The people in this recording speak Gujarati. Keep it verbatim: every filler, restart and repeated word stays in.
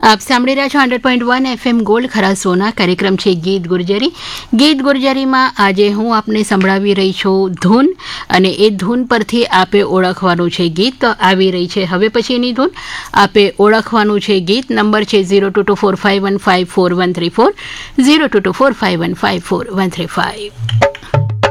આપ સાંભળી રહ્યા છો hundred point one FM gold ખરા સોના કાર્યક્રમ છે ગીત ગુર્જરી. ગીત ગુર્જરીમાં આજે હું આપને સંભળાવી રહી છું ધૂન, અને એ ધૂન પરથી આપે ઓળખવાનું છે ગીત. તો આવી રહી છે હવે પછીની ધૂન. આપે ઓળખવાનું છે ગીત. નંબર છે zero two two four five one five four one three four zero two two four five one five four one three five.